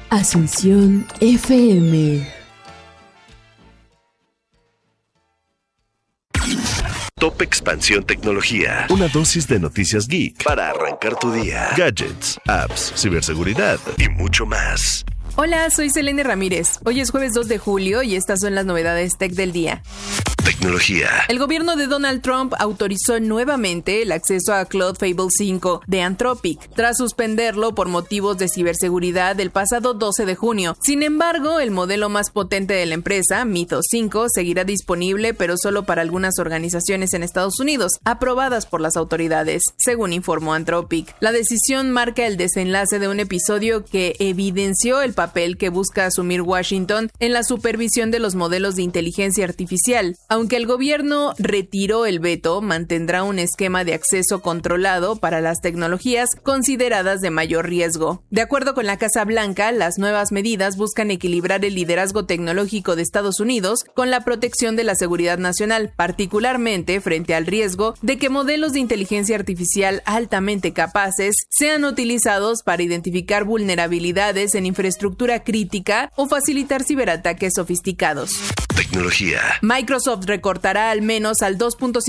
Asunción FM. Top Expansión Tecnología. Una dosis de noticias geek para arrancar tu día. Gadgets, apps, ciberseguridad y mucho más. Hola, soy Selene Ramírez. Hoy es jueves 2 de julio y estas son las novedades tech del día. Tecnología. El gobierno de Donald Trump autorizó nuevamente el acceso a Claude Fable 5 de Anthropic, tras suspenderlo por motivos de ciberseguridad el pasado 12 de junio. Sin embargo, el modelo más potente de la empresa, Mythos 5, seguirá disponible, pero solo para algunas organizaciones en Estados Unidos, aprobadas por las autoridades, según informó Anthropic. La decisión marca el desenlace de un episodio que evidenció el papel que busca asumir Washington en la supervisión de los modelos de inteligencia artificial. Aunque el gobierno retiró el veto, mantendrá un esquema de acceso controlado para las tecnologías consideradas de mayor riesgo. De acuerdo con la Casa Blanca, las nuevas medidas buscan equilibrar el liderazgo tecnológico de Estados Unidos con la protección de la seguridad nacional, particularmente frente al riesgo de que modelos de inteligencia artificial altamente capaces sean utilizados para identificar vulnerabilidades en infraestructura crítica o facilitar ciberataques sofisticados. Tecnología. Microsoft recortará al menos al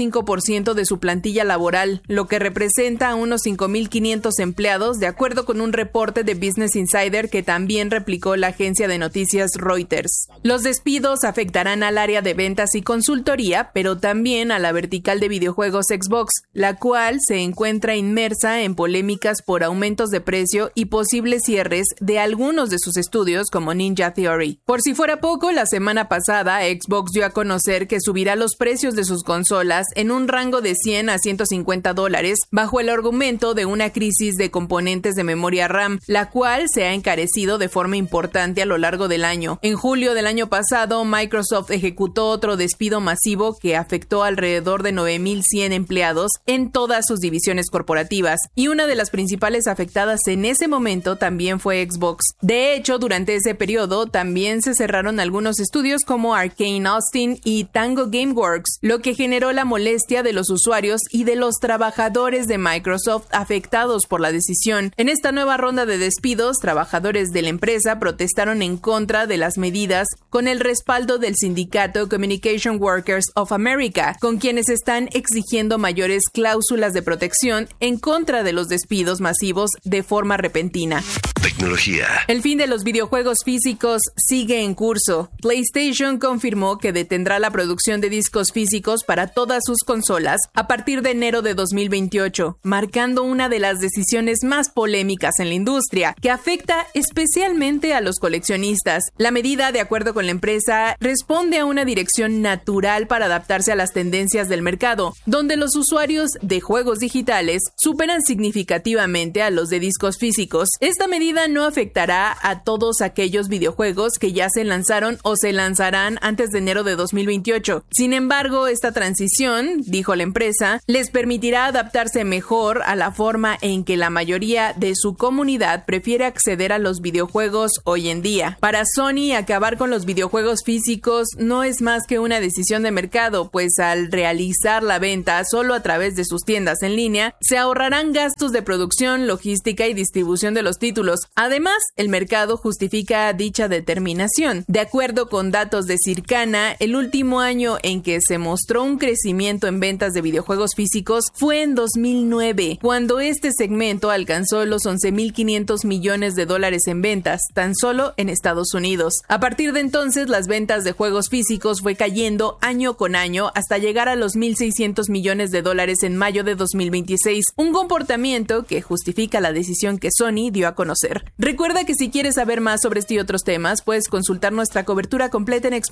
2.5% de su plantilla laboral, lo que representa a unos 5.500 empleados, de acuerdo con un reporte de Business Insider que también replicó la agencia de noticias Reuters. Los despidos afectarán al área de ventas y consultoría, pero también a la vertical de videojuegos Xbox, la cual se encuentra inmersa en polémicas por aumentos de precio y posibles cierres de algunos de sus estudios como Ninja Theory. Por si fuera poco, la semana pasada Xbox dio a conocer que subirá los precios de sus consolas en un rango de $100 a $150 bajo el argumento de una crisis de componentes de memoria RAM, la cual se ha encarecido de forma importante a lo largo del año. En julio del año pasado, Microsoft ejecutó otro despido masivo que afectó alrededor de 9.100 empleados en todas sus divisiones corporativas, y una de las principales afectadas en ese momento también fue Xbox. De hecho, durante ese periodo también se cerraron algunos estudios como Arcane Austin y Tango Gameworks, lo que generó la molestia de los usuarios y de los trabajadores de Microsoft afectados por la decisión. En esta nueva ronda de despidos, trabajadores de la empresa protestaron en contra de las medidas con el respaldo del sindicato Communication Workers of America, con quienes están exigiendo mayores cláusulas de protección en contra de los despidos masivos de forma repentina. Tecnología. El fin de los videojuegos físicos sigue en curso. PlayStation confirmó que detendrá la producción de discos físicos para todas sus consolas a partir de enero de 2028, marcando una de las decisiones más polémicas en la industria, que afecta especialmente a los coleccionistas. La medida, de acuerdo con la empresa, responde a una dirección natural para adaptarse a las tendencias del mercado, donde los usuarios de juegos digitales superan significativamente a los de discos físicos. Esta medida no afectará a todos aquellos videojuegos que ya se lanzaron o se lanzarán antes de enero de 2028. Sin embargo, esta transición, dijo la empresa, les permitirá adaptarse mejor a la forma en que la mayoría de su comunidad prefiere acceder a los videojuegos hoy en día. Para Sony, acabar con los videojuegos físicos no es más que una decisión de mercado, pues al realizar la venta solo a través de sus tiendas en línea, se ahorrarán gastos de producción, logística y distribución de los títulos. Además, el mercado justifica dicha determinación. De acuerdo con datos de Circana, el último año en que se mostró un crecimiento en ventas de videojuegos físicos fue en 2009, cuando este segmento alcanzó los $11.500 millones en ventas, tan solo en Estados Unidos. A partir de entonces, las ventas de juegos físicos fue cayendo año con año hasta llegar a los $1.600 millones en mayo de 2026, un comportamiento que justifica la decisión que Sony dio a conocer. Recuerda que si quieres saber más sobre este y otros temas, puedes consultar nuestra cobertura completa en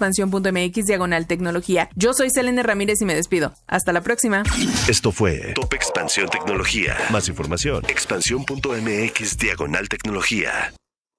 expansión.mx/tecnología. Yo soy Selene Ramírez y me despido. Hasta la próxima. Esto fue Top Expansión Tecnología. Más información, expansión.mx/tecnología.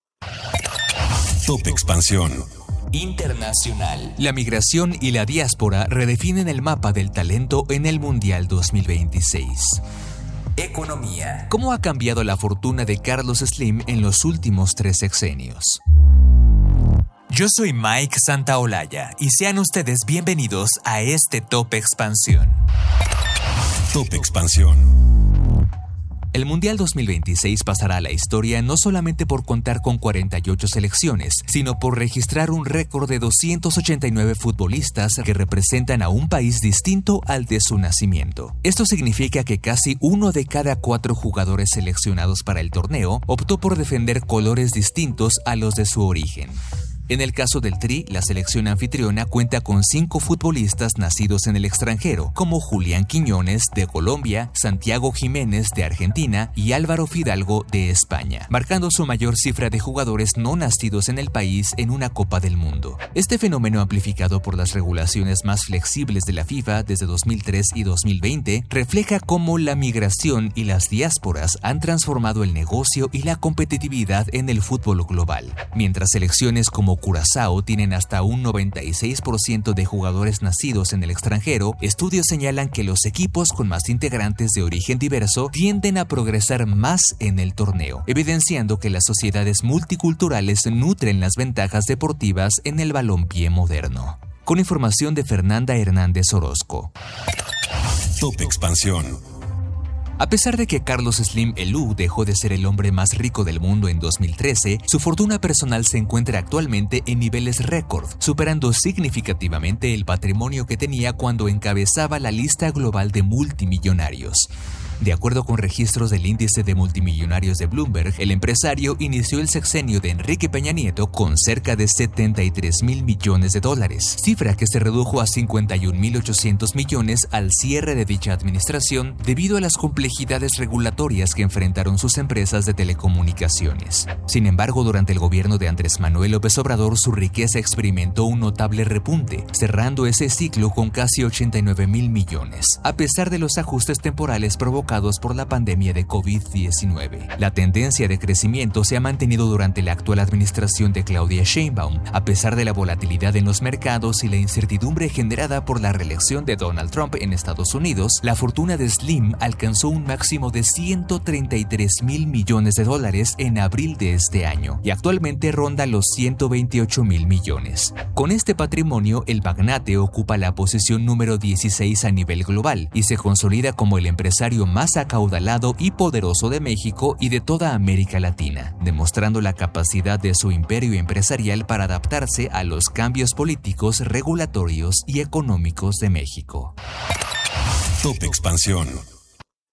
Top Expansión Internacional. La migración y la diáspora redefinen el mapa del talento en el Mundial 2026. Economía. ¿Cómo ha cambiado la fortuna de Carlos Slim en los últimos 3 sexenios? Yo soy Mike Santaolalla y sean ustedes bienvenidos a este Top Expansión. Top Expansión. El Mundial 2026 pasará a la historia no solamente por contar con 48 selecciones, sino por registrar un récord de 289 futbolistas que representan a un país distinto al de su nacimiento. Esto significa que casi 1 de cada 4 jugadores seleccionados para el torneo optó por defender colores distintos a los de su origen. En el caso del Tri, la selección anfitriona cuenta con 5 futbolistas nacidos en el extranjero, como Julián Quiñones, de Colombia, Santiago Jiménez, de Argentina, y Álvaro Fidalgo, de España, marcando su mayor cifra de jugadores no nacidos en el país en una Copa del Mundo. Este fenómeno, amplificado por las regulaciones más flexibles de la FIFA desde 2003 y 2020, refleja cómo la migración y las diásporas han transformado el negocio y la competitividad en el fútbol global. Mientras selecciones como Curazao tienen hasta un 96% de jugadores nacidos en el extranjero, estudios señalan que los equipos con más integrantes de origen diverso tienden a progresar más en el torneo, evidenciando que las sociedades multiculturales nutren las ventajas deportivas en el balompié moderno. Con información de Fernanda Hernández Orozco. Top Expansión. A pesar de que Carlos Slim Helú dejó de ser el hombre más rico del mundo en 2013, su fortuna personal se encuentra actualmente en niveles récord, superando significativamente el patrimonio que tenía cuando encabezaba la lista global de multimillonarios. De acuerdo con registros del índice de multimillonarios de Bloomberg, el empresario inició el sexenio de Enrique Peña Nieto con cerca de $73,000 millones, cifra que se redujo a 51.800 millones al cierre de dicha administración debido a las complejidades regulatorias que enfrentaron sus empresas de telecomunicaciones. Sin embargo, durante el gobierno de Andrés Manuel López Obrador, su riqueza experimentó un notable repunte, cerrando ese ciclo con casi 89,000 millones, a pesar de los ajustes temporales provocados por la pandemia de COVID-19. La tendencia de crecimiento se ha mantenido durante la actual administración de Claudia Sheinbaum, a pesar de la volatilidad en los mercados y la incertidumbre generada por la reelección de Donald Trump en Estados Unidos. La fortuna de Slim alcanzó un máximo de $133,000 millones en abril de este año y actualmente ronda los $128,000 millones. Con este patrimonio, el magnate ocupa la posición número 16 a nivel global y se consolida como el empresario más acaudalado y poderoso de México y de toda América Latina, demostrando la capacidad de su imperio empresarial para adaptarse a los cambios políticos, regulatorios y económicos de México. Top Expansión.